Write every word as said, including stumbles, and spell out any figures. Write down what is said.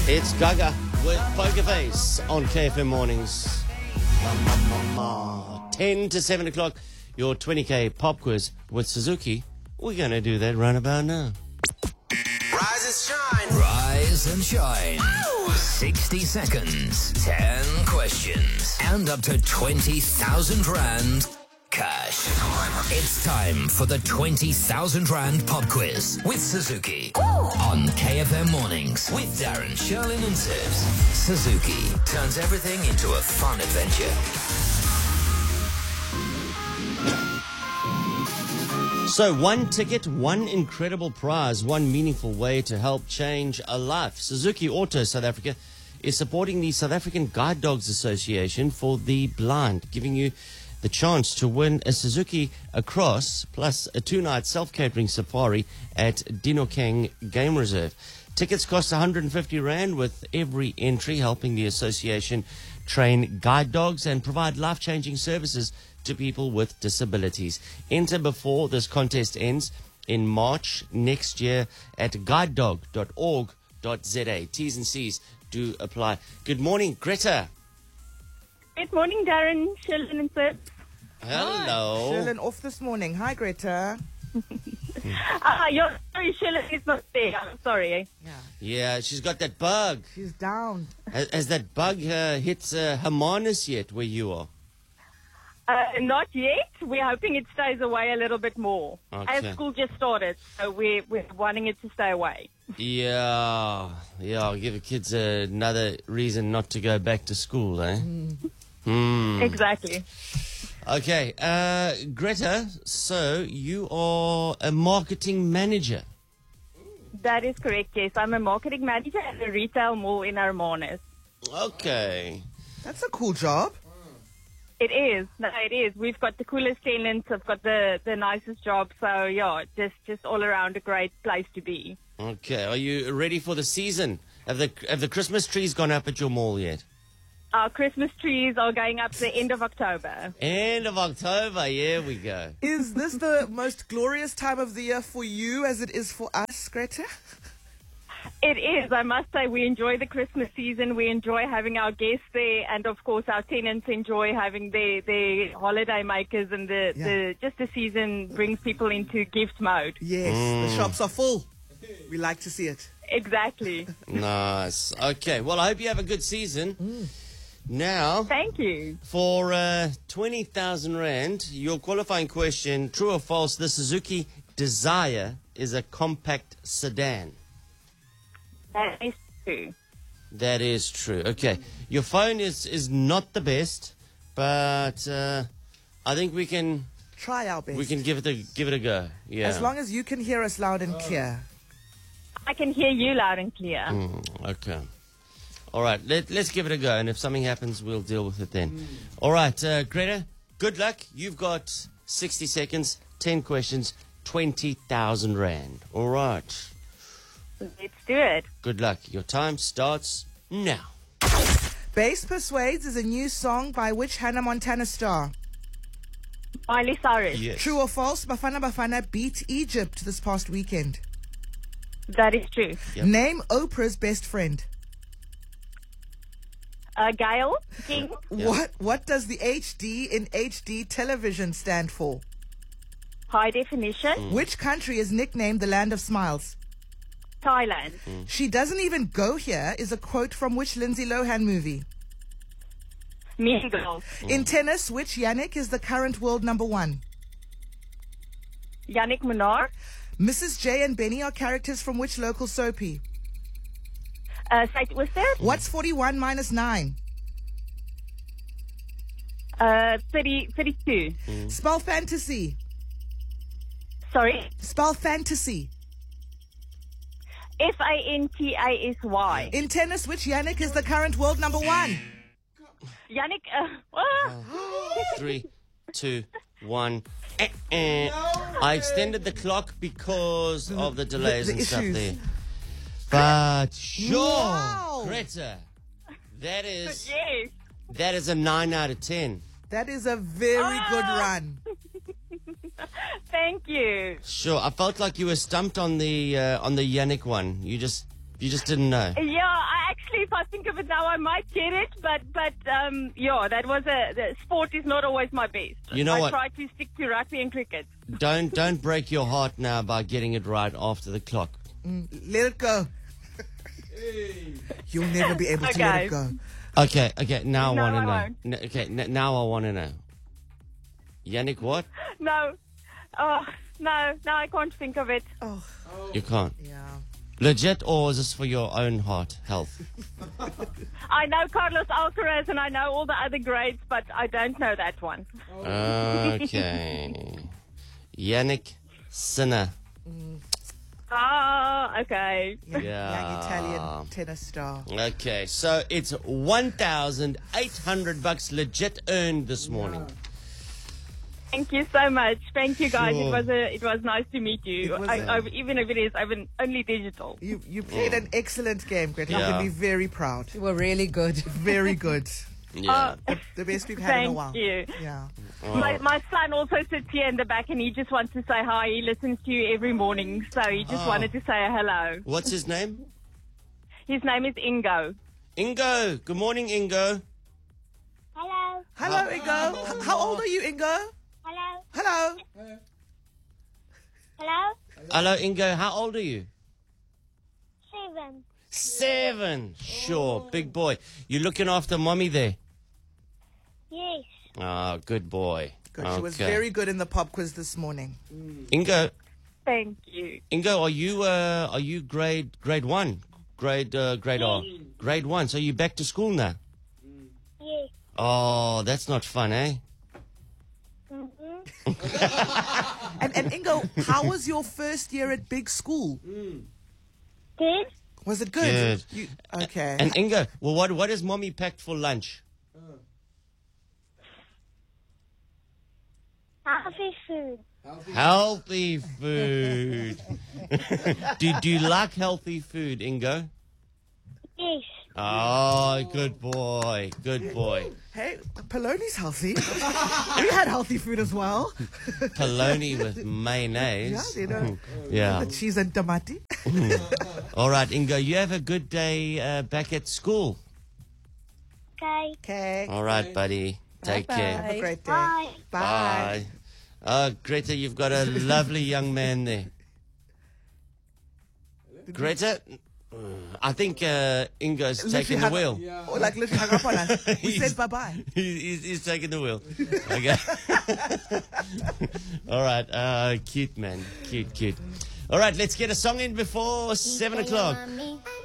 It's Gaga with Poker Face on K F M Mornings. ten to seven o'clock, your twenty K pop quiz with Suzuki. We're going to do that right about now. Rise and shine. Rise and shine. Ow! sixty seconds, ten questions, and up to twenty thousand rand cash. It's time for the twenty thousand rand pop quiz with Suzuki. Woo! On K F M Mornings with Darren, Sherlyn and Sibs. Suzuki turns everything into a fun adventure. So, one ticket, one incredible prize, one meaningful way to help change a life. Suzuki Auto South Africa is supporting the South African Guide Dogs Association for the Blind, giving you the chance to win a Suzuki Across plus a two-night self-catering safari at Dinokeng Game Reserve. Tickets cost one hundred fifty rand with every entry, helping the association train guide dogs and provide life-changing services to people with disabilities. Enter before this contest ends in March next year at guide dog dot org dot za. T's and C's do apply. Good morning, Greta. Good morning, Darren, Sherlyn and Sir. Hello. Sherlyn off this morning. Hi, Greta. Ah, you're sorry, Sherlyn is not there. I'm sorry. Yeah, Yeah, she's got that bug. she's down. Has, has that bug uh, hit uh, Hermanus yet where you are? Uh, not yet. We're hoping it stays away a little bit more. Okay. As school just started, so we're, we're wanting it to stay away. Yeah, yeah, I'll give the kids another reason not to go back to school, eh? Hmm. Exactly. Okay, uh, Greta, so you are a marketing manager. That is correct, yes. I'm a marketing manager at a retail mall in Hermanus. Okay. That's a cool job. It is. No, it is. We've got the coolest tenants. I've got the, the nicest job. So, yeah, just, just all around a great place to be. Okay, are you ready for the season? Have the have the Christmas trees gone up at your mall yet? Our Christmas trees are going up the end of October. End of October, here we go. Is this the most glorious time of the year for you as it is for us, Greta? It is. I must say we enjoy the Christmas season. We enjoy having our guests there. And, of course, our tenants enjoy having their, their holiday makers. And the, Yeah. the just the season brings people into gift mode. Yes, the shops are full. We like to see it. Exactly. Nice. Okay, well, I hope you have a good season. Now, Thank you. for uh, twenty thousand rand, your qualifying question, true or false, the Suzuki Desire is a compact sedan. That is true. That is true. Okay, your phone is, is not the best, but uh, I think we can Try our best. we can give it a give it a go. Yeah. As long as you can hear us loud and clear. I can hear you loud and clear. Mm, okay. All right. Let let's give it a go, and if something happens, we'll deal with it then. All right, uh, Greta. Good luck. You've got sixty seconds, ten questions, twenty thousand rand. All right. Let's do it. Good luck. Your time starts now. Bass Persuades is a new song by which Hannah Montana star? Miley Cyrus. Yes. True or false, Bafana Bafana beat Egypt this past weekend? That is true. Yep. Name Oprah's best friend. Uh, Gail King. Yeah. What What does the H D in H D television stand for? High definition. Which country is nicknamed the Land of Smiles? Thailand. She doesn't even go here is a quote from which Lindsay Lohan movie? Mean Girls. In tennis, which Yannick is the current world number one? Yannick Menard. Missus J and Benny are characters from which local soapy? Uh, say, was that? What's forty-one minus nine? Uh, thirty, thirty-two. Spell fantasy. Sorry. Spell fantasy. F A N T A S Y. In tennis, which Yannick is the current world number one? Yannick. Uh, ah. Three, two, one. Eh, eh. I extended the clock because of the delays the and stuff issues. there. But sure, Wow. Greta, that is Yes. that is a nine out of ten. That is a very good run. Thank you. Sure, I felt like you were stumped on the uh, on the Yannick one. You just you just didn't know. Yeah, I actually actually, if I think of it now, I might get it. But, but um, yeah, that was a the sport is not always my best. You know I what? try to stick to rugby and cricket. Don't don't break your heart now by getting it right after the clock. Let it go. You'll never be able to Okay. let it go. Okay, okay. Now No, I want to I know. won't. N- okay, n- now I want to know. Yannick, what? No, oh, no, no, I can't think of it. Oh, You can't. yeah. Legit, or is this for your own heart health? I know Carlos Alcaraz and I know all the other grades, but I don't know that one. Okay. Yannick Sinner. Ah, okay. Young, Yeah. young Italian tennis star. Okay, so it's one thousand eight hundred bucks legit earned this morning. Thank you so much. Thank you, guys. Sure. It was a, it was nice to meet you. It was I, a- I, even if it is even only digital. You you played an excellent game, Greta. You Yeah. can be very proud. You were really good. Very good. Yeah. Oh, The best we've had in a thank while. you. Yeah. My, my son also sits here in the back, and he just wants to say hi. He listens to you every morning, so he just Oh. wanted to say hello. What's his name? His name is Ingo. Ingo. Good morning, Ingo. Hello. Hello, Ingo. H- How old are you, Ingo? Hello. Hello. Hello. Hello, Ingo. How old are you? Seven. Seven. Sure, big boy. You looking after mommy there? Yes. Ah, good boy. Good. She was Okay. very good in the pop quiz this morning. Ingo. Thank you. Ingo, are you uh, are you grade grade one? Grade uh, grade R. Grade one. So you back to school now? Yes. Oh, that's not fun, eh? Mm-hmm. And, and Ingo, how was your first year at big school? Good. Was it good? Good. You, okay. And Ingo, well, what what has mommy packed for lunch? Healthy food. Healthy food. do do you like healthy food, Ingo? Yes. Oh, good boy, good boy. Hey, Poloni's healthy. We had healthy food as well. Polony with Yeah, mayonnaise. you know. Yeah. The cheese and tamati. All right, Ingo, you have a good day uh, back at school. Okay. Okay. All right, buddy. Take care. Have a great day. Bye. Bye. Uh, Greta, you've got a lovely young man there. Greta, I think uh, Ingo's Literally taking the hung- wheel. Oh, like literally hung up on us. We He's- said bye-bye. He's, he's, he's taking the wheel. Okay. All right. Uh, cute, man. Cute, cute. All right, let's get a song in before seven o'clock.